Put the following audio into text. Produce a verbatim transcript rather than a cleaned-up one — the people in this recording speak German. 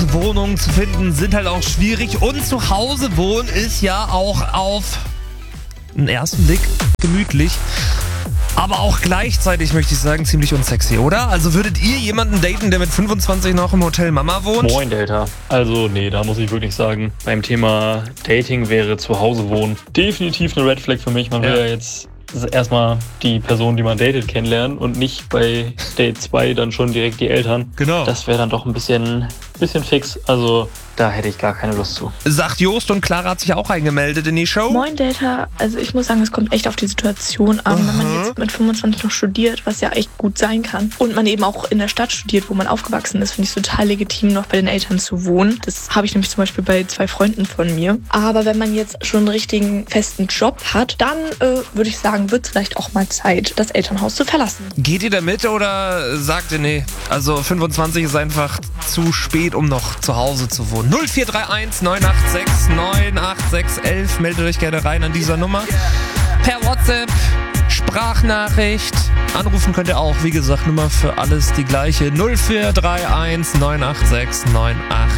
Wohnungen zu finden sind halt auch schwierig. Und zu Hause wohnen ist ja auch auf den ersten Blick gemütlich. Aber auch gleichzeitig, möchte ich sagen, ziemlich unsexy, oder? Also würdet ihr jemanden daten, der mit fünfundzwanzig noch im Hotel Mama wohnt? Moin, Delta. Also nee, da muss ich wirklich sagen, beim Thema Dating wäre zu Hause wohnen definitiv eine Red Flag für mich. Man will ja, ja jetzt erstmal die Person, die man datet, kennenlernen und nicht bei Date zwei dann schon direkt die Eltern. Genau. Das wäre dann doch ein bisschen, bisschen fix. Also da hätte ich gar keine Lust zu. Sagt Jost, und Clara hat sich auch eingemeldet in die Show. Moin Delta, also ich muss sagen, es kommt echt auf die Situation an, wenn man jetzt mit fünfundzwanzig noch studiert, was ja echt gut sein kann, und man eben auch in der Stadt studiert, wo man aufgewachsen ist, finde ich es total legitim, noch bei den Eltern zu wohnen. Das habe ich nämlich zum Beispiel bei zwei Freunden von mir. Aber wenn man jetzt schon einen richtigen festen Job hat, dann äh, würde ich sagen, wird es vielleicht auch mal Zeit, das Elternhaus zu verlassen. Geht ihr da mit oder sagt ihr nee? Also fünfundzwanzig ist einfach zu spät, um noch zu Hause zu wohnen. null vier drei eins neun acht sechs neun acht sechs eins eins. Meldet euch gerne rein an dieser Nummer. Per WhatsApp, Sprachnachricht. Anrufen könnt ihr auch. Wie gesagt, Nummer für alles die gleiche. null vier drei eins neun acht sechs neun acht